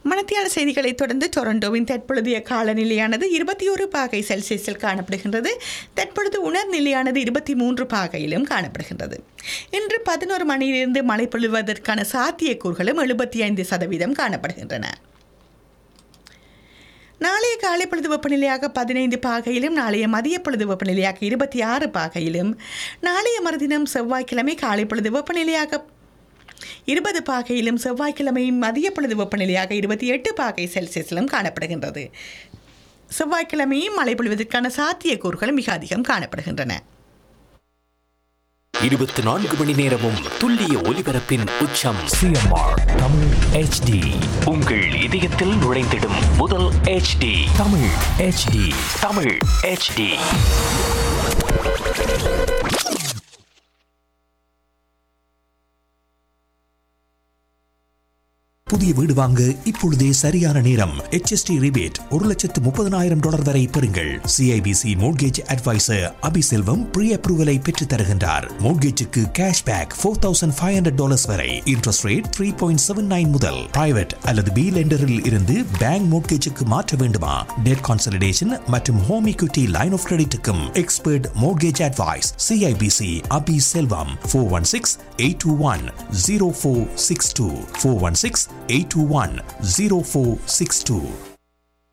மணத்தியால செய்திகளை தொடர்ந்து டொரண்டோவின் தற்பொழுதைய காலநிலையானது 21 பாகை செல்சியஸில் காணப்படுகின்றது. தற்பொழுது உணர்நிலையானது 23 பாகையிலும் காணப்படுகின்றது. இன்று 11 மணியிலிருந்து மழை பொழிவதற்கான சாத்தியக்கூறுகளும் 75% காணப்படுகின்றன. நாளைய காலை பொழுது வெப்பநிலையாக 15 பாகையிலும், நாளைய மதிய பொழுது வெப்பநிலையாக 26 பாகையிலும், நாளைய மறுதினம் செவ்வாய்க்கிழமை காலை பொழுது வெப்பநிலையாக 20 பாகையிலும், செவ்வாய்க்கிழமை மதிய பொழுது வெப்பநிலையாக 28 பாகை செல்சியஸிலும் காணப்படுகின்றது. செவ்வாய்க்கிழமையும் மழை பொழிவதற்கான சாத்தியக்கூறுகள் மிக அதிகம் காணப்படுகின்றன. 24 மணி நேரமும் துல்லிய ஒலிபரப்பின் உச்சம் சிஎம்ஆர் தமிழ் HD. உங்கள் இதயத்தில் நுழைந்திடும் முதல் HD Tamil HD. Tamil HD. புதிய வீடு வாங்க இப்பொழுதே சரியான நேரம். HST ரிபேட் $130,000 வரை பெறுங்கள். CIBC mortgage advisor Abiselvam pre அப்ரூவலை பெற்று தருகின்றார். மோட்கேஜுக்கு கேஷ்பேக் $4,500 வரை. இன்ட்ரெஸ்ட் ரேட் 3.79 முதல். பிரைவேட் அல்லது பி லெண்டரில் இருந்து பேங்க் மோட்கேஜுக்கு மாற்ற வேண்டுமா? டெட் கான்சல்டேஷன் மற்றும் home equity line of கிரெடிட்டுக்கும் expert mortgage advice. CIBC Abiselvam 416-821-0462 416-821-0462.